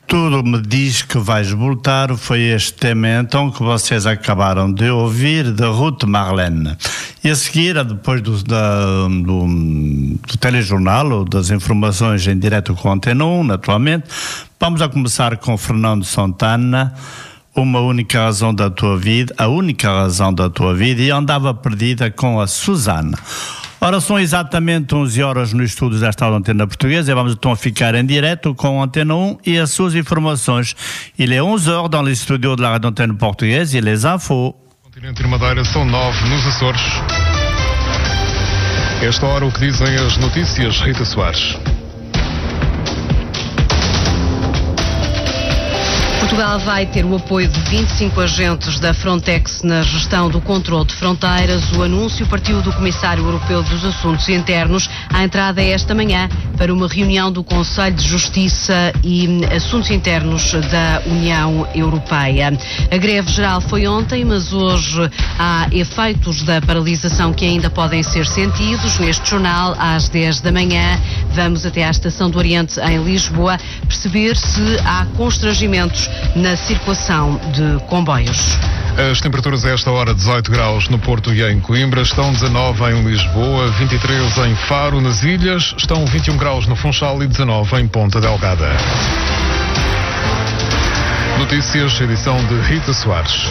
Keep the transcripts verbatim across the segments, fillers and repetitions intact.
Tudo me diz que vais voltar, foi este tema então que vocês acabaram de ouvir, de Ruth Marlene. E a seguir, depois do, da, do, do telejornal, ou das informações em direto com a Antena um, naturalmente, vamos a começar com Fernando Santana, Uma Única Razão da Tua Vida, a única razão da tua vida, e andava perdida com a Susana. Ora, são exatamente onze horas no estúdio desta Antena Portuguesa e vamos então ficar em direto com a Antena um e as suas informações. Il est onze heures dans les studios de la Radio Antenne Portugaise et les infos. Continente e Madeira são nove nos Açores. Esta hora o que dizem as notícias, Rita Soares. Portugal vai ter o apoio de vinte e cinco agentes da Frontex na gestão do controle de fronteiras. O anúncio partiu do Comissário Europeu dos Assuntos Internos. A entrada é esta manhã para uma reunião do Conselho de Justiça e Assuntos Internos da União Europeia. A greve geral foi ontem, mas hoje há efeitos da paralisação que ainda podem ser sentidos. Neste jornal, às dez da manhã, vamos até à Estação do Oriente, em Lisboa, perceber se há constrangimentos na circulação de comboios. As temperaturas a esta hora, dezoito graus no Porto e em Coimbra, estão dezanove em Lisboa, vinte e três em Faro, nas Ilhas, estão vinte e um graus no Funchal e dezanove em Ponta Delgada. Notícias, edição de Rita Soares.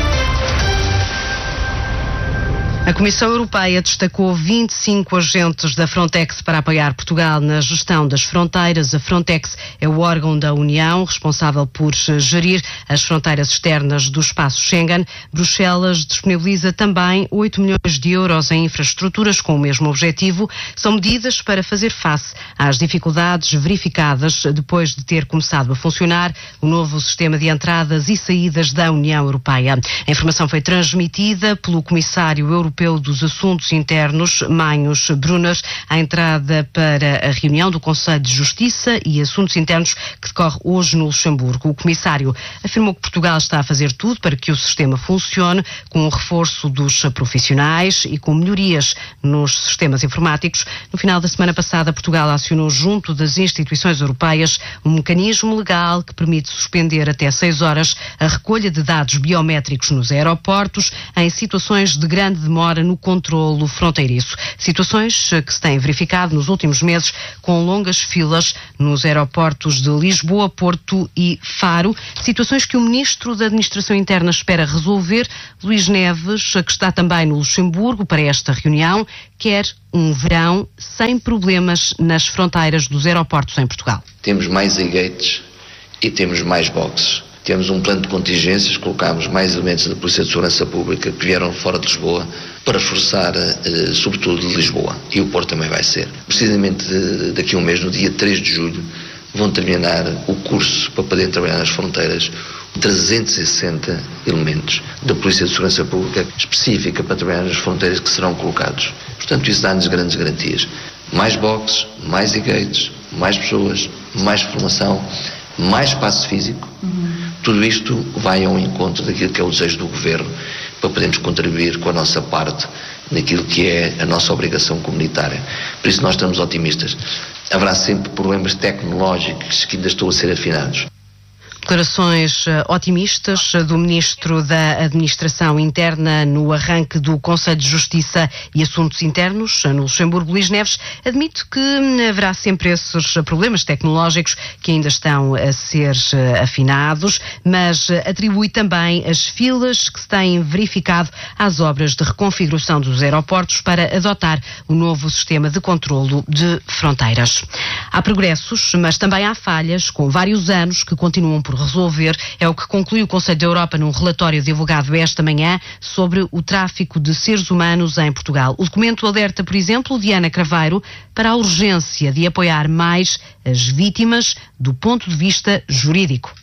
A Comissão Europeia destacou vinte e cinco agentes da Frontex para apoiar Portugal na gestão das fronteiras. A Frontex é o órgão da União responsável por gerir as fronteiras externas do espaço Schengen. Bruxelas disponibiliza também oito milhões de euros em infraestruturas com o mesmo objetivo. São medidas para fazer face às dificuldades verificadas depois de ter começado a funcionar o novo sistema de entradas e saídas da União Europeia. A informação foi transmitida pelo Comissário Europeu Europeu dos Assuntos Internos, Manhos Brunner, à entrada para a reunião do Conselho de Justiça e Assuntos Internos que decorre hoje no Luxemburgo. O comissário afirmou que Portugal está a fazer tudo para que o sistema funcione, com o reforço dos profissionais e com melhorias nos sistemas informáticos. No final da semana passada, Portugal acionou junto das instituições europeias um mecanismo legal que permite suspender até seis horas a recolha de dados biométricos nos aeroportos em situações de grande demora no controlo fronteiriço. Situações que se têm verificado nos últimos meses com longas filas nos aeroportos de Lisboa, Porto e Faro. Situações que o Ministro da Administração Interna espera resolver. Luís Neves, que está também no Luxemburgo para esta reunião, quer um verão sem problemas nas fronteiras dos aeroportos em Portugal. Temos mais e-gates e temos mais boxes. Temos um plano de contingências, colocámos mais elementos da Polícia de Segurança Pública que vieram fora de Lisboa para reforçar, eh, sobretudo, de Lisboa. E o Porto também vai ser. Precisamente de, daqui a um mês, no dia três de julho, vão terminar o curso para poderem trabalhar nas fronteiras trezentos e sessenta elementos da Polícia de Segurança Pública específica para trabalhar nas fronteiras que serão colocados. Portanto, isso dá-nos grandes garantias. Mais boxes, mais e-gates, mais pessoas, mais formação, mais espaço físico. Uhum. Tudo isto vai ao encontro daquilo que é o desejo do Governo para podermos contribuir com a nossa parte naquilo que é a nossa obrigação comunitária. Por isso nós estamos otimistas. Haverá sempre problemas tecnológicos que ainda estão a ser afinados. Declarações otimistas do Ministro da Administração Interna no arranque do Conselho de Justiça e Assuntos Internos no Luxemburgo. Luís Neves admite que haverá sempre esses problemas tecnológicos que ainda estão a ser afinados, mas atribui também as filas que se têm verificado às obras de reconfiguração dos aeroportos para adotar o novo sistema de controlo de fronteiras. Há progressos, mas também há falhas, com vários anos que continuam por resolver. É o que conclui o Conselho da Europa num relatório divulgado esta manhã sobre o tráfico de seres humanos em Portugal. O documento alerta, por exemplo, Diana Craveiro, para a urgência de apoiar mais as vítimas do ponto de vista jurídico.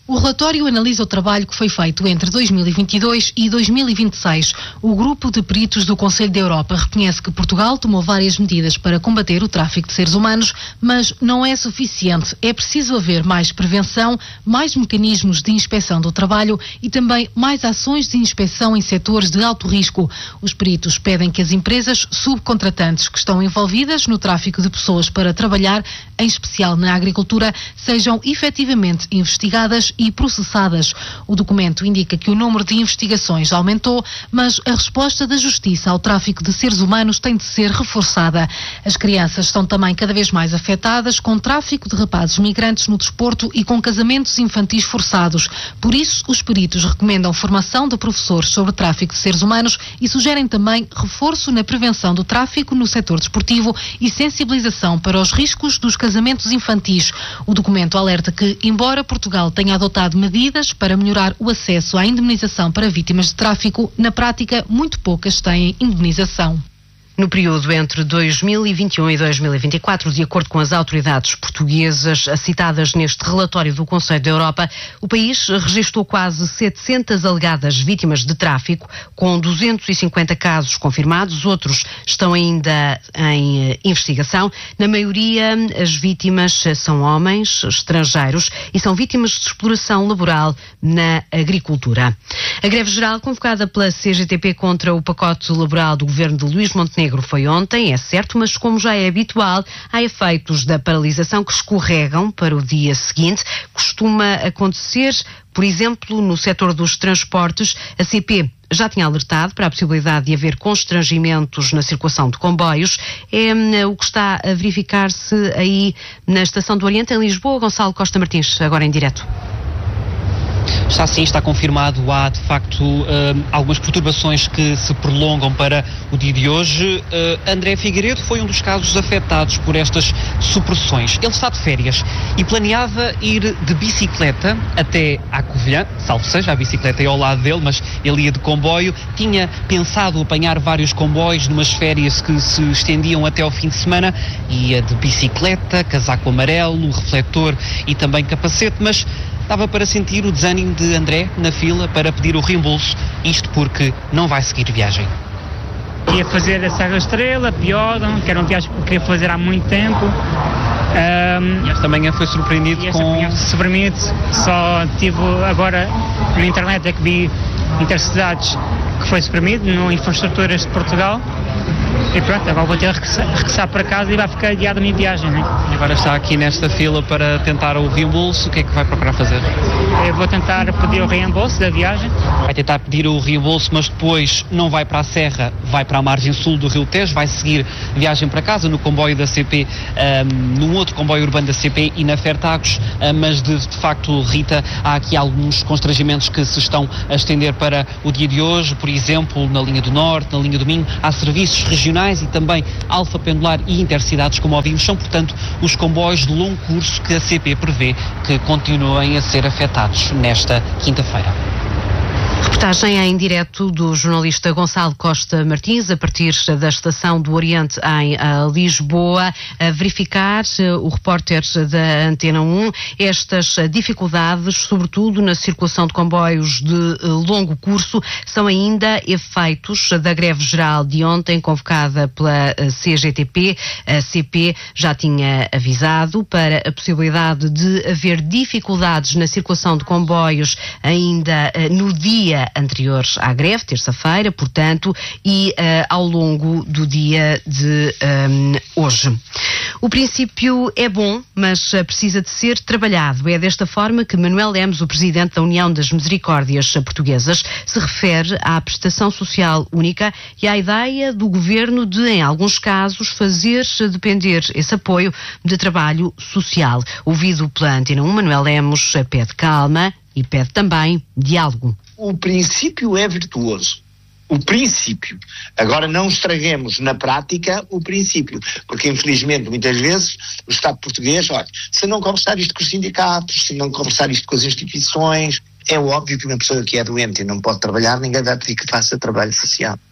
O relatório analisa o trabalho que foi feito entre dois mil e vinte e dois e dois mil e vinte e seis. O grupo de peritos do Conselho da Europa reconhece que Portugal tomou várias medidas para combater o tráfico de seres humanos, mas não é suficiente. É preciso haver mais prevenção, mais mecanismos de inspeção do trabalho e também mais ações de inspeção em setores de alto risco. Os peritos pedem que as empresas subcontratantes que estão envolvidas no tráfico de pessoas para trabalhar, em especial na agricultura, sejam efetivamente investigadas e processadas. O documento indica que o número de investigações aumentou, mas a resposta da Justiça ao tráfico de seres humanos tem de ser reforçada. As crianças estão também cada vez mais afetadas com tráfico de rapazes migrantes no desporto e com casamentos infantis forçados. Por isso, os peritos recomendam formação de professores sobre tráfico de seres humanos e sugerem também reforço na prevenção do tráfico no setor desportivo e sensibilização para os riscos dos casamentos infantis. O documento alerta que, embora Portugal tenha adotado medidas para melhorar o acesso à indemnização para vítimas de tráfico, na prática, muito poucas têm indemnização. No período entre dois mil e vinte e um e dois mil e vinte e quatro, de acordo com as autoridades portuguesas citadas neste relatório do Conselho da Europa, o país registrou quase setecentas alegadas vítimas de tráfico, com duzentos e cinquenta casos confirmados, outros estão ainda em investigação. Na maioria, as vítimas são homens estrangeiros e são vítimas de exploração laboral na agricultura. A greve geral convocada pela C G T P contra o pacote laboral do governo de Luís Montenegro foi ontem, é certo, mas como já é habitual, há efeitos da paralisação que escorregam para o dia seguinte. Costuma acontecer, por exemplo, no setor dos transportes. A C P já tinha alertado para a possibilidade de haver constrangimentos na circulação de comboios. É o que está a verificar-se aí na Estação do Oriente, em Lisboa. Gonçalo Costa Martins, agora em direto. Está sim, está confirmado. Há, de facto, uh, algumas perturbações que se prolongam para o dia de hoje. Uh, André Figueiredo foi um dos casos afetados por estas supressões. Ele está de férias e planeava ir de bicicleta até à Covilhã, salvo seja, a bicicleta é ao lado dele, mas ele ia de comboio. Tinha pensado apanhar vários comboios numas férias que se estendiam até ao fim de semana. Ia de bicicleta, casaco amarelo, refletor e também capacete, mas estava para sentir o desânimo de André na fila para pedir o reembolso, isto porque não vai seguir viagem. Ia fazer a Serra Estrela, Piódon, que era uma viagem que eu queria fazer há muito tempo. Um, e esta manhã foi surpreendido e com... Manhã surpreendido, só tive agora na internet é que vi Intercidades que foi suprimido no Infraestruturas de Portugal. E pronto, agora vou ter que regressar para casa e vai ficar adiada a minha viagem, né? E agora está aqui nesta fila para tentar o reembolso. O que é que vai procurar fazer? Eu vou tentar pedir o reembolso da viagem. Vai tentar pedir o reembolso, mas depois não vai para a Serra, vai para a margem sul do Rio Tejo, vai seguir viagem para casa no comboio da C P, um, num outro comboio urbano da C P e na Fertagos, um, mas de, de facto, Rita, há aqui alguns constrangimentos que se estão a estender para o dia de hoje. Por exemplo, na linha do Norte, na linha do Minho, há serviços regionais e também Alfa Pendular e Intercidades, como ouvimos, são, portanto, os comboios de longo curso que a C P prevê que continuem a ser afetados nesta quinta-feira. Reportagem em direto do jornalista Gonçalo Costa Martins, a partir da Estação do Oriente em uh, Lisboa, a verificar uh, o repórter da Antena um estas uh, dificuldades, sobretudo na circulação de comboios de uh, longo curso, são ainda efeitos da greve geral de ontem, convocada pela uh, C G T P. A C P já tinha avisado para a possibilidade de haver dificuldades na circulação de comboios ainda uh, no dia anteriores à greve, terça-feira, portanto, e uh, ao longo do dia de um, hoje. O princípio é bom, mas uh, precisa de ser trabalhado. É desta forma que Manuel Lemos, o presidente da União das Misericórdias Portuguesas, se refere à prestação social única e à ideia do governo de, em alguns casos, fazer depender esse apoio de trabalho social. Ouvido pela Antena um, Manuel Lemos pede calma e pede também diálogo. O princípio é virtuoso. O princípio. Agora não estraguemos na prática o princípio, porque infelizmente muitas vezes o Estado português, olha, se não conversar isto com os sindicatos, se não conversar isto com as instituições, é óbvio que uma pessoa que é doente e não pode trabalhar, ninguém vai pedir que faça trabalho social.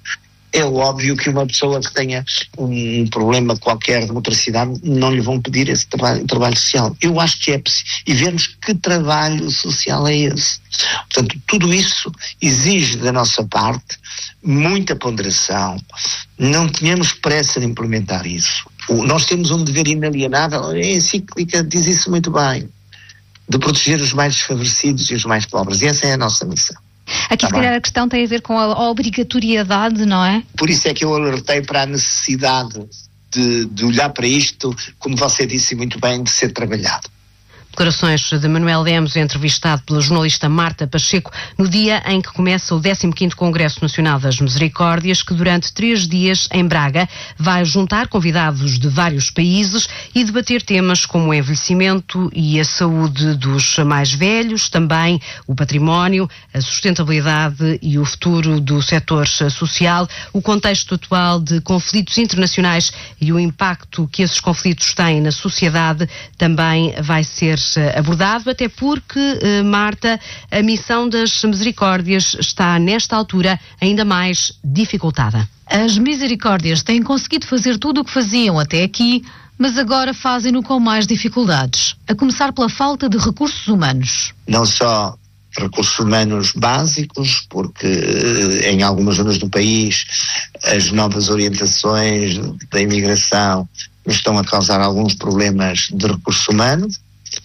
é óbvio que uma pessoa que tenha um problema qualquer de motricidade não lhe vão pedir esse trabalho, trabalho social. Eu acho que é possível. E vermos que trabalho social é esse. Portanto, tudo isso exige da nossa parte muita ponderação. Não tínhamos pressa de implementar isso. O, nós temos um dever inalienável, a encíclica diz isso muito bem, de proteger os mais desfavorecidos e os mais pobres. E essa é a nossa missão. Aqui, se calhar, a questão tem a ver com a obrigatoriedade, não é? Por isso é que eu alertei para a necessidade de, de olhar para isto, como você disse muito bem, de ser trabalhado. Declarações de Manuel Lemos, entrevistado pela jornalista Marta Pacheco, no dia em que começa o décimo quinto Congresso Nacional das Misericórdias, que durante três dias em Braga vai juntar convidados de vários países e debater temas como o envelhecimento e a saúde dos mais velhos, também o património, a sustentabilidade e o futuro do setor social, o contexto atual de conflitos internacionais e o impacto que esses conflitos têm na sociedade também vai ser abordado, até porque, eh, Marta, a missão das Misericórdias está, nesta altura, ainda mais dificultada. As Misericórdias têm conseguido fazer tudo o que faziam até aqui, mas agora fazem-no com mais dificuldades, a começar pela falta de recursos humanos. Não só recursos humanos básicos, porque em algumas zonas do país as novas orientações da imigração estão a causar alguns problemas de recursos humanos,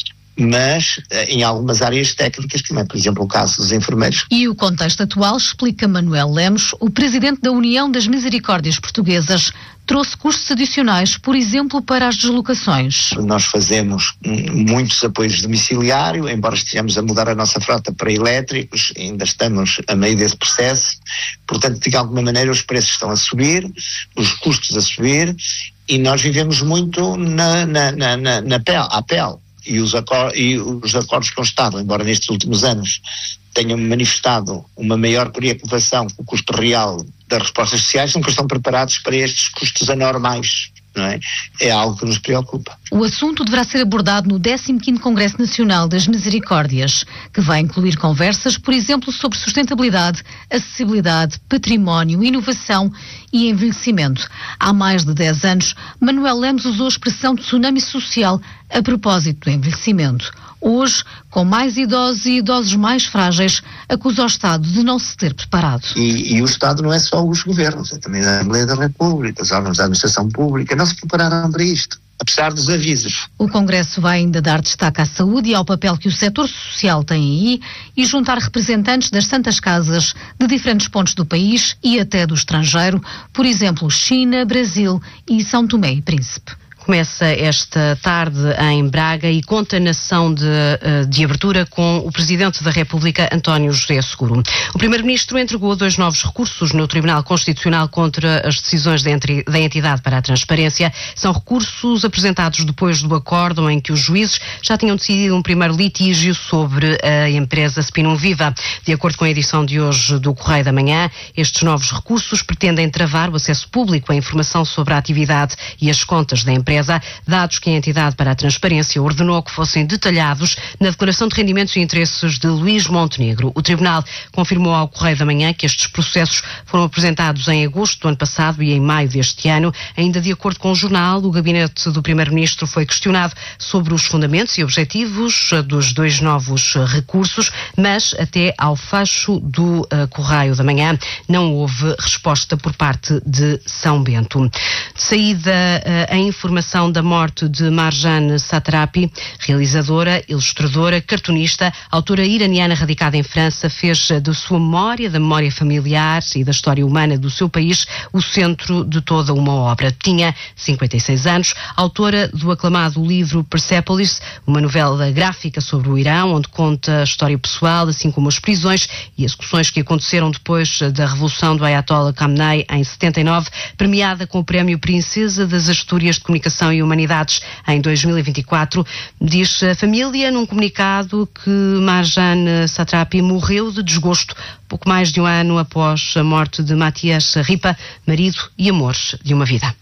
mas em algumas áreas técnicas, como é, por exemplo, o caso dos enfermeiros. E o contexto atual, explica Manuel Lemos, o presidente da União das Misericórdias Portuguesas, trouxe custos adicionais, por exemplo, para as deslocações. Nós fazemos muitos apoios domiciliário, embora estejamos a mudar a nossa frota para elétricos, ainda estamos a meio desse processo, portanto, de alguma maneira os preços estão a subir, os custos a subir, e nós vivemos muito na, na, na, na, na pele, à pele. E os, acor- e os acordos com o Estado, embora nestes últimos anos tenham manifestado uma maior preocupação com o custo real das respostas sociais, nunca estão preparados para estes custos anormais. Não é? É algo que nos preocupa. O assunto deverá ser abordado no décimo quinto Congresso Nacional das Misericórdias, que vai incluir conversas, por exemplo, sobre sustentabilidade, acessibilidade, património, inovação e envelhecimento. Há mais de dez anos, Manuel Lemos usou a expressão tsunami social a propósito do envelhecimento. Hoje, com mais idosos e idosos mais frágeis, acusa o Estado de não se ter preparado. E, e o Estado não é só os governos, é também a Assembleia da República, os órgãos da administração pública, não se prepararam para isto, apesar dos avisos. O Congresso vai ainda dar destaque à saúde e ao papel que o setor social tem aí e juntar representantes das Santas Casas de diferentes pontos do país e até do estrangeiro, por exemplo, China, Brasil e São Tomé e Príncipe. Começa esta tarde em Braga e conta na sessão de, de abertura com o Presidente da República, António José Seguro. O Primeiro-Ministro entregou dois novos recursos no Tribunal Constitucional contra as decisões da entidade para a transparência. São recursos apresentados depois do acórdão em que os juízes já tinham decidido um primeiro litígio sobre a empresa Spinum Viva. De acordo com a edição de hoje do Correio da Manhã, estes novos recursos pretendem travar o acesso público à informação sobre a atividade e as contas da empresa, dados que a entidade para a transparência ordenou que fossem detalhados na declaração de rendimentos e interesses de Luís Montenegro. O Tribunal confirmou ao Correio da Manhã que estes processos foram apresentados em agosto do ano passado e em maio deste ano. Ainda de acordo com o jornal, o gabinete do Primeiro-Ministro foi questionado sobre os fundamentos e objetivos dos dois novos recursos, mas até ao fecho do uh, Correio da Manhã não houve resposta por parte de São Bento. De saída uh, a informação da morte de Marjane Satrapi, realizadora, ilustradora, cartunista, autora iraniana radicada em França, fez de sua memória, da memória familiar e da história humana do seu país, o centro de toda uma obra. Tinha cinquenta e seis anos, autora do aclamado livro Persepolis, uma novela gráfica sobre o Irão, onde conta a história pessoal, assim como as prisões e execuções que aconteceram depois da Revolução do Ayatollah Khamenei em setenta e nove, premiada com o Prémio Princesa das Astúrias de Comunicação e Humanidades em dois mil e vinte e quatro. Diz a família num comunicado que Marjane Satrapi morreu de desgosto pouco mais de um ano após a morte de Matias Ripa, marido e amor de uma vida.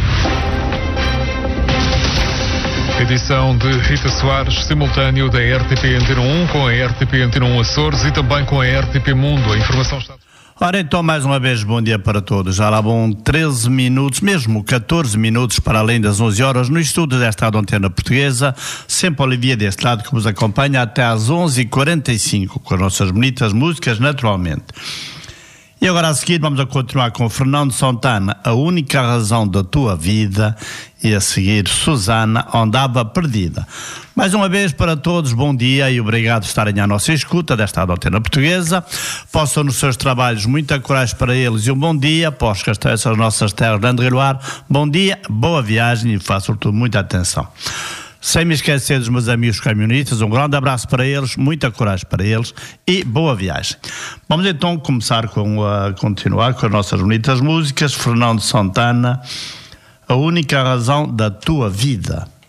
Edição de Rita Soares, simultâneo da R T P Antena um com a R T P Antena um Açores e também com a R T P Mundo. A informação está... Ora, então, mais uma vez, bom dia para todos. Já lá vão treze minutos, mesmo catorze minutos para além das onze horas, no estúdio desta Antena Portuguesa, sempre Olivia deste lado, que vos acompanha até às onze e quarenta e cinco, com as nossas bonitas músicas, naturalmente. E agora a seguir vamos a continuar com Fernando Santana, A Única Razão da Tua Vida, e a seguir Susana, Andava Perdida. Mais uma vez para todos, bom dia e obrigado por estarem à nossa escuta desta Antena Portuguesa. Possam nos seus trabalhos muita coragem para eles e um bom dia, pós que essas nossas terras de André Luar. Bom dia, boa viagem e façam sobretudo muita atenção. Sem me esquecer dos meus amigos camionistas, um grande abraço para eles, muita coragem para eles e boa viagem. Vamos então começar com a continuar com as nossas bonitas músicas. Fernando Santana, A Única Razão da Tua Vida.